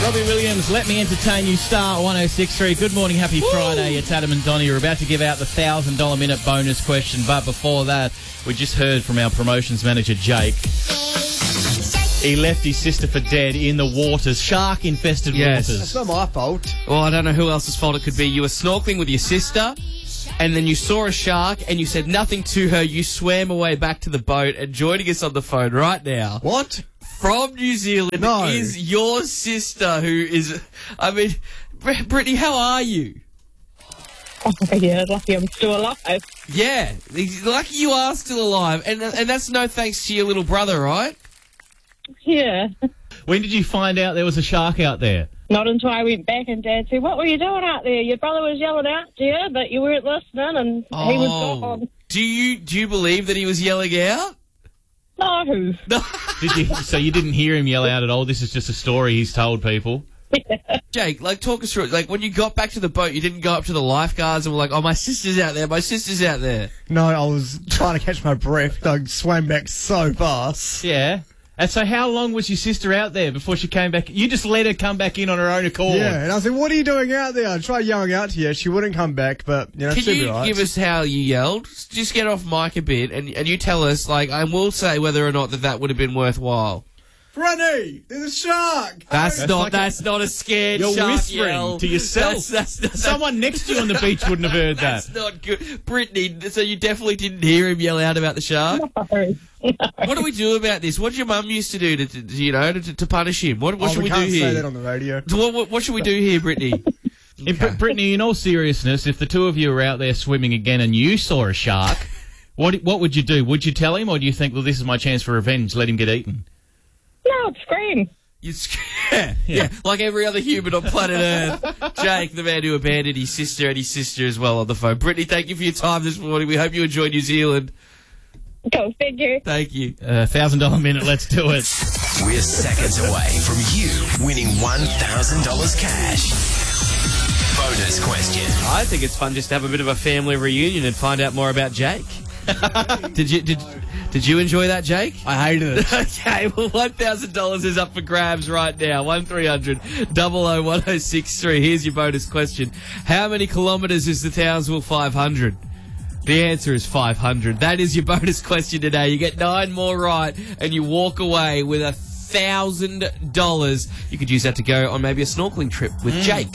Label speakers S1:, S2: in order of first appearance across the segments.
S1: Robbie Williams, Let Me Entertain You, Star 106.3. Good morning, happy Friday. It's Adam and Donnie. We're about to give out the $1,000 minute bonus question, but before that, we just heard from our promotions manager, Jake. He left his sister for dead in the waters, shark-infested waters.
S2: That's not my fault.
S3: Well, I don't know who else's fault it could be. You were snorkeling with your sister, and then you saw a shark, and you said nothing to her. You swam away back to the boat, and joining us on the phone right now...
S2: What?
S3: From New Zealand is your sister, who is... I mean, Brittany, how are you?
S4: Oh, yeah, lucky I'm still alive.
S3: Yeah, lucky you are still alive. And that's no thanks to your little brother, right?
S4: Yeah.
S1: When did you find out there was a shark out there?
S4: Not until I went back and Dad said, what were you doing out there? Your brother was yelling out to you, but you weren't listening and he was gone.
S3: Do you believe that he was yelling out?
S4: No.
S1: Did you? So you didn't hear him yell out at all? This is just a story he's told people?
S4: Yeah.
S3: Jake, talk us through it. When you got back to the boat, you didn't go up to the lifeguards and were like, oh, my sister's out there, my sister's out there.
S2: No, I was trying to catch my breath. I swam back so fast.
S1: Yeah. And so how long was your sister out there before she came back? You just let her come back in on her own accord.
S2: Yeah, and I said, what are you doing out there? I tried yelling out to you. She wouldn't come back, but,
S3: Can you give us how you yelled? Just get off mic a bit, and you tell us, I will say whether or not that would have been worthwhile.
S2: Brittany, there's a shark!
S3: That's not a scared
S1: You're
S3: shark
S1: whispering
S3: yell.
S1: to yourself. Someone next to you on the beach wouldn't have heard that.
S3: That's not good. Brittany, so you definitely didn't hear him yell out about the shark?
S4: No.
S3: What do we do about this? What did your mum used to do to punish him? What should we do
S2: can't
S3: here?
S2: say that on the radio.
S3: What should we do here, Brittany?
S1: Brittany, in all seriousness, if the two of you were out there swimming again and you saw a shark, what would you do? Would you tell him, or do you think, well, this is my chance for revenge, let him get eaten?
S4: No, I'd scream.
S3: Yeah, like every other human on planet Earth. Jake, the man who abandoned his sister and his sister as well on the phone. Brittany, thank you for your time this morning. We hope you enjoy New Zealand.
S4: Go figure.
S3: Thank you.
S1: $1,000 minute, let's do it.
S5: We're seconds away from you winning $1,000 cash. Bonus question.
S3: I think it's fun just to have a bit of a family reunion and find out more about Jake. Did you enjoy that, Jake?
S2: I hated it.
S3: Okay, well, $1,000 is up for grabs right now. 1300 001063. Here's your bonus question. How many kilometres is the Townsville 500? The answer is 500. That is your bonus question today. You get 9 more right, and you walk away with $1,000. You could use that to go on maybe a snorkeling trip with Jake.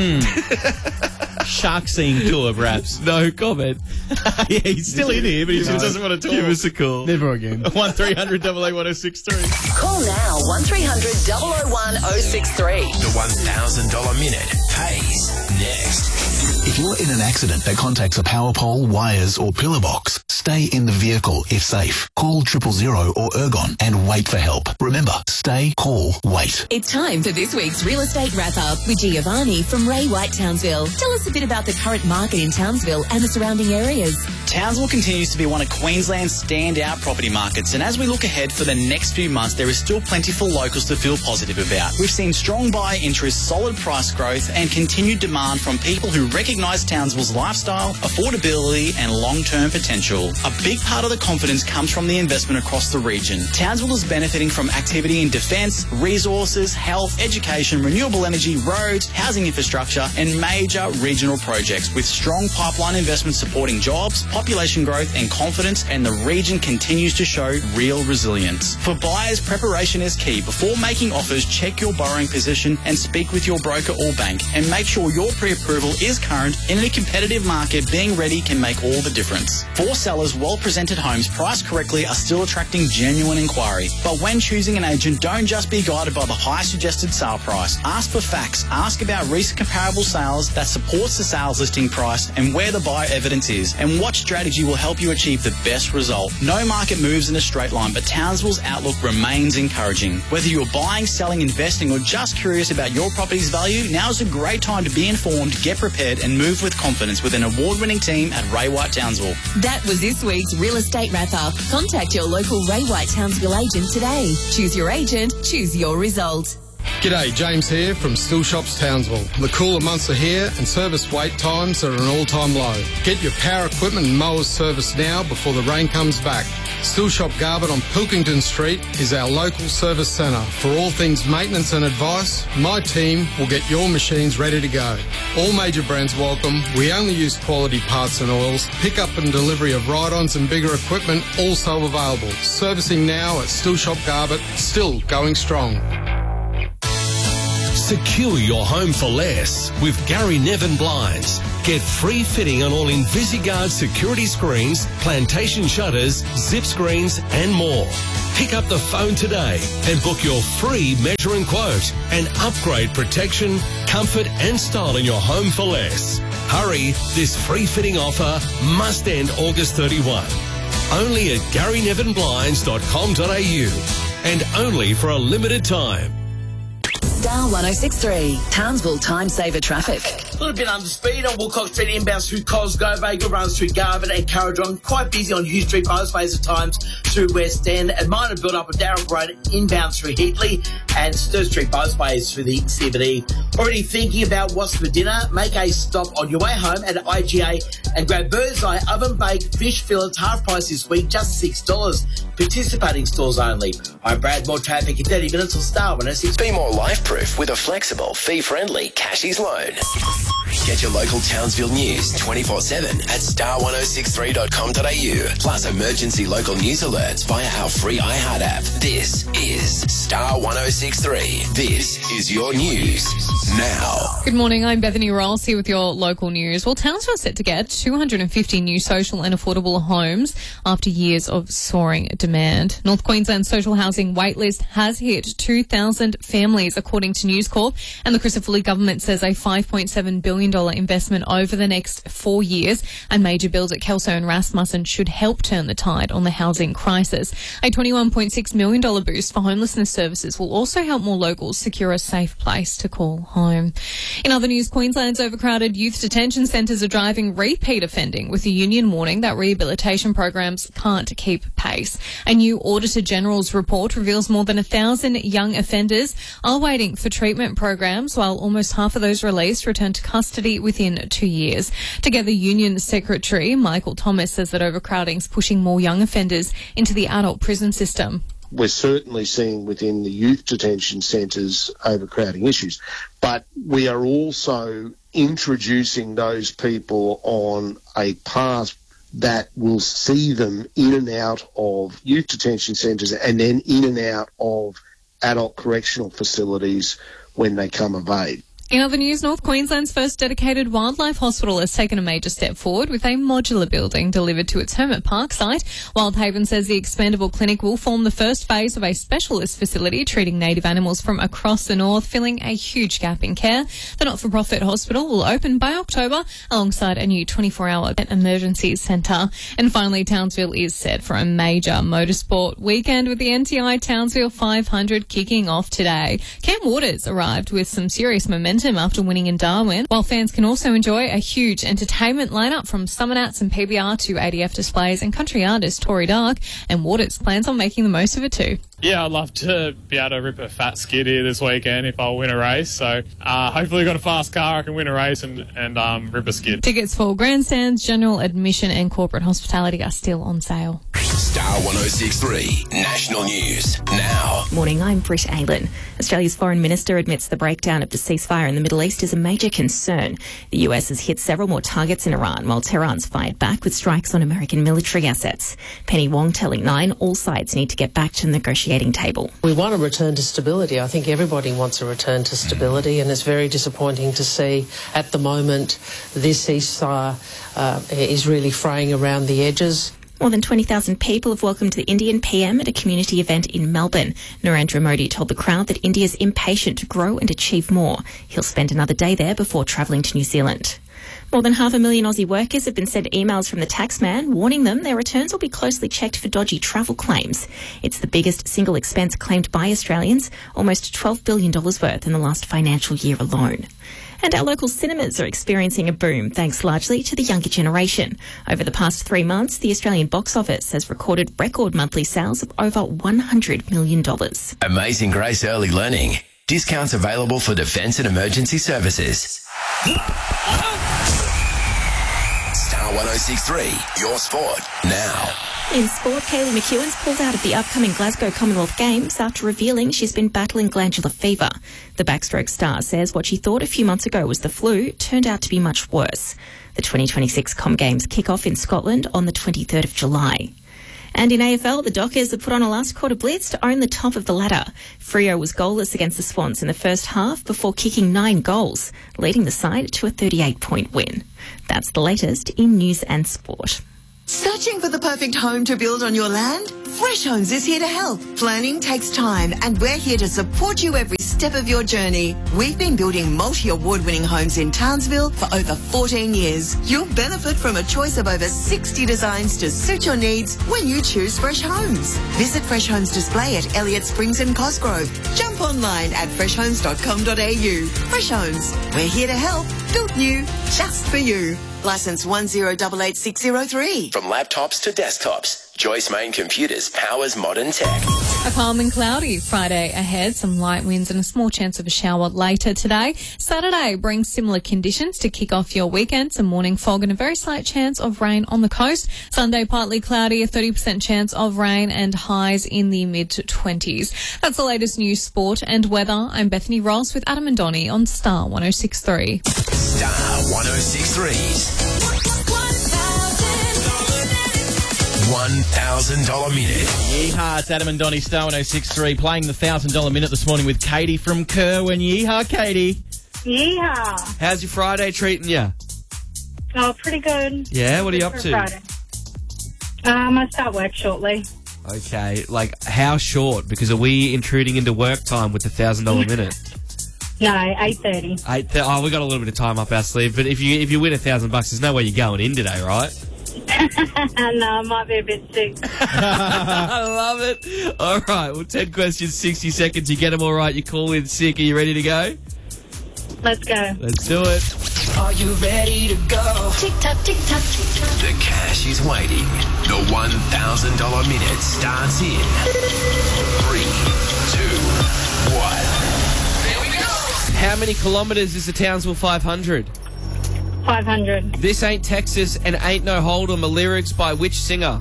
S1: Shark seeing tour, perhaps.
S3: No comment.
S1: Yeah, he's still in here, but he just doesn't want to talk.
S3: Give us a call.
S2: Never again.
S1: 1300 001063.
S6: Call now 1300 001063.
S5: The $1,000 minute pays next.
S7: If you're in an accident that contacts a power pole, wires or pillar box, stay in the vehicle if safe. Call 000 or Ergon and wait for help. Remember, stay, call, wait.
S6: It's time for this week's Real Estate Wrap-Up with Giovanni from Ray White Townsville. Tell us a bit about the current market in Townsville and the surrounding areas.
S8: Townsville continues to be one of Queensland's standout property markets, and as we look ahead for the next few months, there is still plenty for locals to feel positive about. We've seen strong buyer interest, solid price growth, and continued demand from people who recognise Townsville's lifestyle, affordability, and long-term potential. A big part of the confidence comes from the investment across the region. Townsville is benefiting from activity in defence, resources, health, education, renewable energy, roads, housing infrastructure, and major regional projects, with strong pipeline investment supporting jobs, population growth and confidence, and the region continues to show real resilience. For buyers, preparation is key. Before making offers, check your borrowing position and speak with your broker or bank, and make sure your pre-approval is current. In a competitive market, being ready can make all the difference. For sellers, well-presented homes priced correctly are still attracting genuine inquiry. But when choosing an agent, don't just be guided by the high suggested sale price. Ask for facts. Ask about recent comparable sales that supports the sales listing price and where the buyer evidence is, and what strategy will help you achieve the best result. No market moves in a straight line, but Townsville's outlook remains encouraging. Whether you're buying, selling, investing, or just curious about your property's value, now's a great time to be informed, get prepared, and move with confidence with an award-winning team at Ray White Townsville.
S6: That was this week's Real Estate Wrap-Up. Contact your local Ray White Townsville agent today. Choose your agent, choose your result.
S9: G'day, James here from Still Shops Townsville. The cooler months are here and service wait times are at an all-time low. Get your power equipment and mowers serviced now before the rain comes back. Still Shop Garbutt on Pilkington Street is our local service centre. For all things maintenance and advice, my team will get your machines ready to go. All major brands welcome. We only use quality parts and oils. Pick up and delivery of ride-ons and bigger equipment also available. Servicing now at Still Shop Garbutt, still going strong.
S10: Secure your home for less with Gary Nevin Blinds. Get free fitting on all InvisiGuard security screens, plantation shutters, zip screens and more. Pick up the phone today and book your free measure and quote and upgrade protection, comfort and style in your home for less. Hurry, this free fitting offer must end August 31. Only at GaryNevinBlinds.com.au and only for a limited time.
S6: Star 106.3, Townsville Time Saver Traffic.
S11: A little bit under speed on Woolcock Street inbounds through Cosgrove, Vega runs through Garbutt and Carradron. Quite busy on Hugh Street both-ways at times through West End, and minor build-up at Darren Road inbound through Heatley and Sturt Street both-ways through the CBD. Already thinking about what's for dinner? Make a stop on your way home at IGA and grab Birdseye oven-baked fish fillets half price this week, just $6. Participating stores only. I'm Brad. More traffic in 30 minutes on Star 106.
S5: Be more life-proof with a flexible, fee-friendly Cashies loan. Get your local Townsville news 24/7 at star1063.com.au. Plus emergency local news alerts via our free iHeart app. This is Star 106.3. This is your news now.
S12: Good morning, I'm Bethany Rolls here with your local news. Well, Townsville set to get 250 new social and affordable homes after years of soaring demand. North Queensland's social housing waitlist has hit 2,000 families, according to News Corp, and the Christopher Lee government says a $5.7 billion investment over the next 4 years and major builds at Kelso and Rasmussen should help turn the tide on the housing crisis. A $21.6 million boost for homelessness services will also help more locals secure a safe place to call home. In other news, Queensland's overcrowded youth detention centres are driving repeat offending, with the union warning that rehabilitation programs can't keep pace. A new Auditor General's report reveals more than 1,000 young offenders are waiting for treatment programs, while almost half of those released return to custody within 2 years. Together, Union Secretary Michael Thomas says that overcrowding is pushing more young offenders into the adult prison system.
S13: We're certainly seeing within the youth detention centres overcrowding issues, but we are also introducing those people on a path that will see them in and out of youth detention centres and then in and out of adult correctional facilities when they come of age.
S12: In other news, North Queensland's first dedicated wildlife hospital has taken a major step forward with a modular building delivered to its Hermit Park site. Wildhaven says the expandable clinic will form the first phase of a specialist facility treating native animals from across the north, filling a huge gap in care. The not-for-profit hospital will open by October alongside a new 24-hour emergency centre. And finally, Townsville is set for a major motorsport weekend with the NTI Townsville 500 kicking off today. Cam Waters arrived with some serious momentum after winning in Darwin, while fans can also enjoy a huge entertainment lineup from Summer Nats and PBR to ADF displays and country artist Tory Dark, and Waters plans on making the most of it too.
S14: Yeah, I'd love to be able to rip a fat skid here this weekend if I win a race. So hopefully I've got a fast car, I can win a race and rip a skid.
S12: Tickets for grandstands, general admission and corporate hospitality are still on sale.
S5: Star 106.3 National News now.
S15: Morning, I'm Britt Aylen. Australia's Foreign Minister admits the breakdown of the ceasefire in the Middle East is a major concern. The US has hit several more targets in Iran, while Tehran's fired back with strikes on American military assets. Penny Wong telling Nine all sides need to get back to the negotiating table.
S16: We want a return to stability. I think everybody wants a return to stability, and it's very disappointing to see at the moment this ceasefire is really fraying around the edges.
S15: More than 20,000 people have welcomed the Indian PM at a community event in Melbourne. Narendra Modi told the crowd that India is impatient to grow and achieve more. He'll spend another day there before travelling to New Zealand. More than 500,000 Aussie workers have been sent emails from the taxman warning them their returns will be closely checked for dodgy travel claims. It's the biggest single expense claimed by Australians, almost $12 billion worth in the last financial year alone. And our local cinemas are experiencing a boom, thanks largely to the younger generation. Over the past 3 months, the Australian box office has recorded record monthly sales of over $100 million.
S5: Amazing Grace Early Learning. Discounts available for defence and emergency services. Star 106.3, your sport now.
S15: In sport, Kaylee McEwen's pulled out of the upcoming Glasgow Commonwealth Games after revealing she's been battling glandular fever. The backstroke star says what she thought a few months ago was the flu turned out to be much worse. The 2026 Com Games kick off in Scotland on the 23rd of July. And in AFL, the Dockers have put on a last quarter blitz to own the top of the ladder. Freo was goalless against the Swans in the first half before kicking 9 goals, leading the side to a 38-point win. That's the latest in news and sport.
S17: Searching for the perfect home to build on your land? Fresh Homes is here to help. Planning takes time, and we're here to support you every step of your journey. We've been building multi-award-winning homes in Townsville for over 14 years. You'll benefit from a choice of over 60 designs to suit your needs when you choose Fresh Homes. Visit Fresh Homes display at Elliott Springs and Cosgrove. Jump online at freshhomes.com.au. Fresh Homes, we're here to help. Built new, just for you. Licence 1088603.
S5: From laptops to desktops, Joyce Main Computers powers modern tech.
S12: A calm and cloudy Friday ahead, some light winds and a small chance of a shower later today. Saturday brings similar conditions to kick off your weekend, some morning fog and a very slight chance of rain on the coast. Sunday partly cloudy, a 30% chance of rain and highs in the mid-20s. That's the latest news, sport and weather. I'm Bethany Ross with Adam and Donnie on Star 106.3.
S5: Star 106.3's $1,000 minute.
S1: Yeehaw, it's Adam and Donnie, Star 106.3, playing the $1,000 minute this morning with Katie from Kerwin. Yeehaw, Katie.
S4: Yeehaw.
S3: How's your Friday treating you?
S4: Oh, pretty good.
S3: Yeah, what are you up
S4: For
S3: to?
S4: Friday. I start work shortly.
S3: Okay, like how short? Because are we intruding into work time with the $1,000 minute?
S4: No, 8:30.
S3: Oh, we got a little bit of time up our sleeve. But if you win $1,000, there's no way you're going in today, right?
S4: No, I might be a bit sick.
S3: I love it. All right, well, 10 questions, 60 seconds. You get them all right, you call in sick. Are you ready to go?
S4: Let's go.
S3: Let's do it.
S5: Are you ready to go?
S17: Tick tock, tick tock, tick tock.
S5: The cash is waiting. The $1,000 minute starts in 3, 2, 1. There we go.
S3: How many kilometres is the Townsville 500?
S4: 500.
S3: This Ain't Texas and Ain't No Hold'em are lyrics by which singer?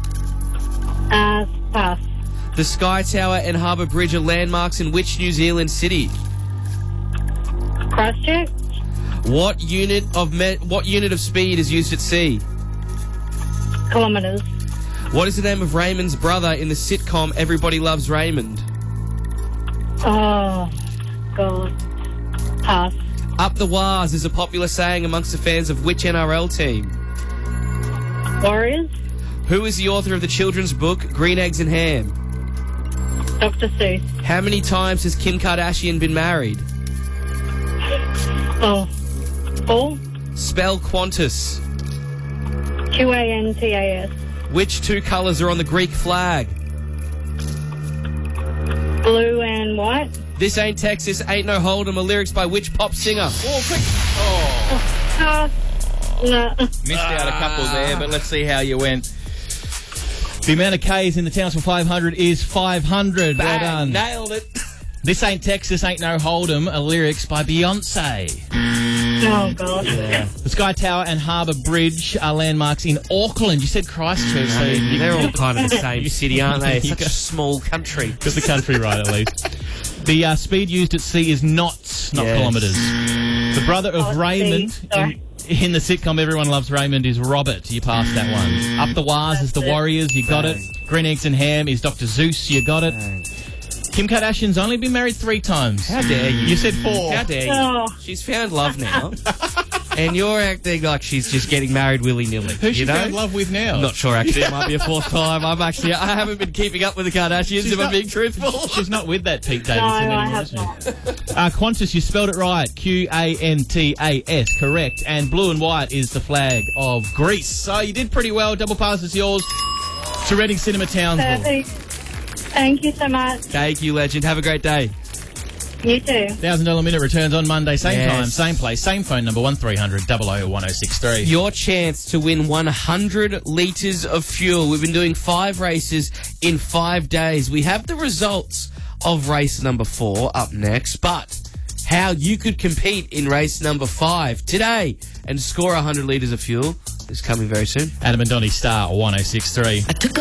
S4: Pass.
S3: The Sky Tower and Harbour Bridge are landmarks in which New Zealand city?
S4: Christchurch.
S3: What unit of speed is used at sea?
S4: Kilometres.
S3: What is the name of Raymond's brother in the sitcom Everybody Loves Raymond?
S4: Oh, God. Pass.
S3: Up the Waz is a popular saying amongst the fans of which NRL team?
S4: Warriors.
S3: Who is the author of the children's book Green Eggs and Ham?
S4: Dr. Seuss.
S3: How many times has Kim Kardashian been married?
S4: Oh, 4.
S3: Spell Qantas.
S4: Qantas.
S3: Which two colours are on the Greek flag?
S4: Blue and white.
S3: This Ain't Texas, Ain't No Hold'em are lyrics by which pop singer?
S1: Oh, quick. Oh.
S4: No.
S1: Missed out a couple there, but let's see how you went. The amount of K's in the Townsville 500 is 500.
S3: Bang,
S1: well done.
S3: Nailed it.
S1: This Ain't Texas, Ain't No Hold'em are lyrics by Beyonce.
S4: Oh, God.
S1: Yeah. The Sky Tower and Harbour Bridge are landmarks in Auckland. You said Christchurch, so
S3: they're all kind of the same city, aren't they?
S1: You
S3: Such a small country.
S1: Got the country right, at least. The speed used at sea is knots, not kilometres. The brother of Raymond in the sitcom Everyone Loves Raymond is Robert. You passed that one. Up the Waz is the Warriors. You got it. Green Eggs and Ham is Dr. Zeus. You got it. Kim Kardashian's only been married 3 times.
S3: How dare you?
S1: You said 4.
S3: How dare you?
S4: Oh.
S3: She's found love now. And you're acting like she's just getting married willy-nilly.
S1: Who's she found love with now?
S3: I'm not sure, actually. It might be a 4th time. I haven't been keeping up with the Kardashians, if I'm being truthful.
S1: She's not with that Pete Davidson
S4: No, I
S1: anymore,
S4: have
S1: is she? Qantas, you spelled it right. Qantas, correct. And blue and white is the flag of Greece. So you did pretty well. Double pass is yours to Reading Cinema Townsville.
S4: Perfect. Thank you so much.
S3: Thank you, legend. Have a great day.
S4: You too.
S1: $1,000 minute returns on Monday, same
S3: Yes.
S1: time, same place, same phone number, 1300 00 1063.
S3: Your chance to win 100 litres of fuel. We've been doing 5 races in 5 days. We have the results of race number 4 up next, but how you could compete in race number 5 today and score 100 litres of fuel is coming very soon.
S1: Adam and Donnie, Star 106.3.